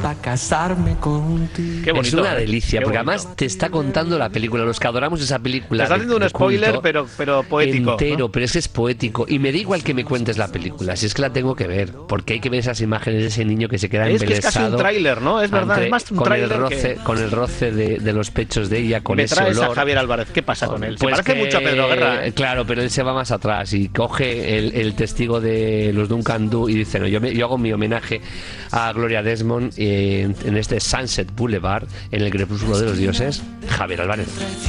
para casarme contigo. Qué bonito, es una delicia, porque bonito. además te está contando la película. Los que adoramos esa película. Te está haciendo un de spoiler, culto, pero poético, entero, ¿no? pero es que es poético. Y me da igual que me cuentes la película, si es que la tengo que ver, porque hay que ver esas imágenes de ese niño que se queda Es que es embelesado. casi un tráiler, ¿no? Es verdad, es más un tráiler que... Con el roce de los pechos de ella, con Me ese traes olor. a Javier Álvarez. ¿Qué pasa con él? Se Pues parece que, mucho a Pedro Guerra, ¿eh? Claro, pero él se va más atrás y coge el testigo de los Duncan Du y dice, no, yo hago mi homenaje a Gloria Desmond en este Sunset Boulevard, en el crepúsculo de los dioses, Javier Álvarez.